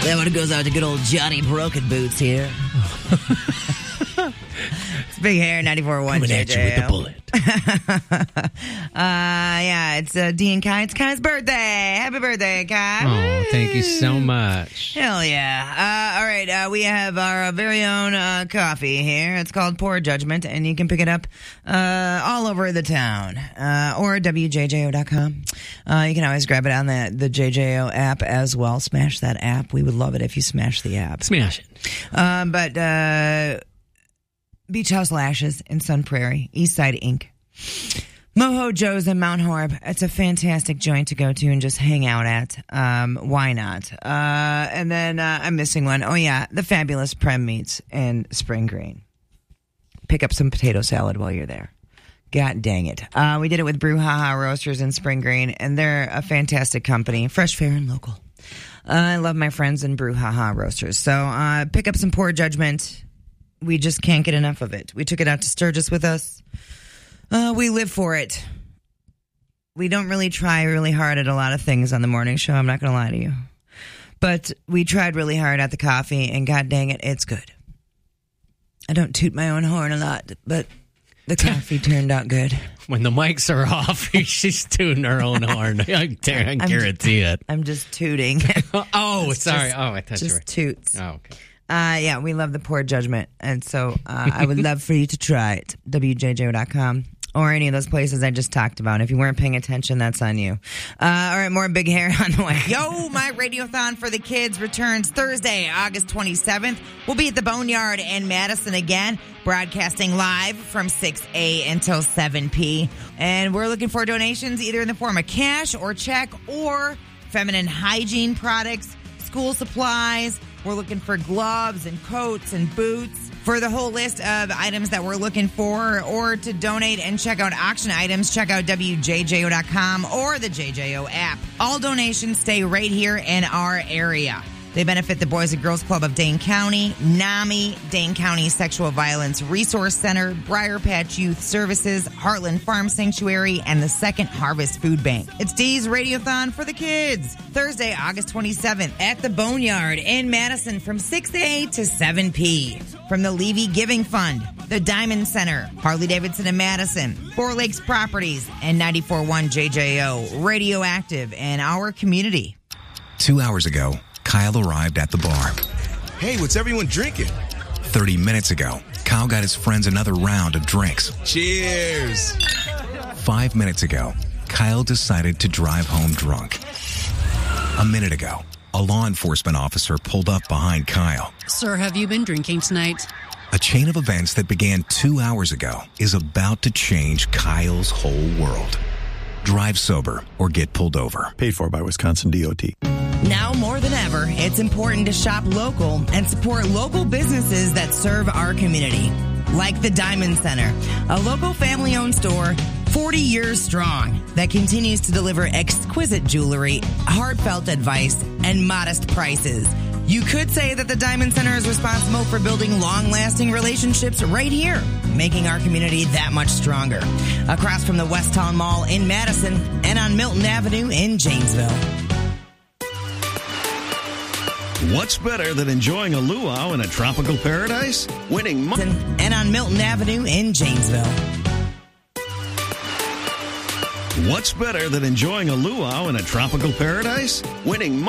That one goes out to good old Johnny Broken Boots here. It's Big Hair, 94.1 Coming at you with the bullet. Yeah, it's Dee and Kai. It's Kai's birthday. Happy birthday, Kai. Oh, thank you so much. Hell yeah. All right, we have our very own coffee here. It's called Poor Judgment, and you can pick it up all over the town or WJJO.com. You can always grab it on the JJO app as well. Smash that app. We would love it if you smash the app. Smash it. But Beach House Lashes in Sun Prairie, Eastside Inc. Moho Joe's in Mount Horeb. It's a fantastic joint to go to and just hang out at. Why not? And then I'm missing one. Oh, yeah, the fabulous Prem Meats in Spring Green. Pick up some potato salad while you're there. God dang it. We did it with Brouhaha Roasters in Spring Green, and they're a fantastic company. Fresh, fair, and local. I love my friends in Brouhaha Roasters. So pick up some Poor Judgment. We just can't get enough of it. We took it out to Sturgis with us. We live for it. We don't really try really hard at a lot of things on the morning show. I'm not going to lie to you. But we tried really hard at the coffee, and god dang it, it's good. I don't toot my own horn a lot, but the coffee turned out good. When the mics are off, she's tooting her own horn. I guarantee it. I'm just tooting. Oh, sorry. I thought you were. Just toots. Oh, okay. Yeah, we love the Poor Judgment, and so I would love for you to try it. WJJO.com or any of those places I just talked about. If you weren't paying attention, that's on you. All right, more Big Hair on the way. Yo, my Radiothon for the Kids returns Thursday, August 27th. We'll be at the Boneyard in Madison again, broadcasting live from 6 a until 7 p. And we're looking for donations either in the form of cash or check or feminine hygiene products, school supplies. We're looking for gloves and coats and boots. For the whole list of items that we're looking for or to donate and check out auction items, check out WJJO.com or the JJO app. All donations stay right here in our area. They benefit the Boys and Girls Club of Dane County, NAMI, Dane County Sexual Violence Resource Center, Briar Patch Youth Services, Heartland Farm Sanctuary, and the Second Harvest Food Bank. It's Dee's Radiothon for the Kids, Thursday, August 27th at the Boneyard in Madison from 6 to 7 p. From the Levy Giving Fund, the Diamond Center, Harley-Davidson in Madison, Four Lakes Properties, and 94.1 JJO, Radioactive in our community. 2 hours ago, Kyle arrived at the bar. Hey, what's everyone drinking? 30 minutes ago, Kyle got his friends another round of drinks. Cheers! 5 minutes ago, Kyle decided to drive home drunk. A minute ago, a law enforcement officer pulled up behind Kyle. Sir, have you been drinking tonight? A chain of events that began 2 hours ago is about to change Kyle's whole world. Drive sober or get pulled over. Paid for by Wisconsin DOT. Now more than ever, it's important to shop local and support local businesses that serve our community. Like the Diamond Center, a local family-owned store 40 years strong that continues to deliver exquisite jewelry, heartfelt advice, and modest prices. You could say that the Diamond Center is responsible for building long-lasting relationships right here, making our community that much stronger. Across from the West Town Mall in Madison and on Milton Avenue in Janesville. What's better than enjoying a luau in a tropical paradise? Winning money. And on Milton Avenue in Janesville. What's better than enjoying a luau in a tropical paradise? Winning money.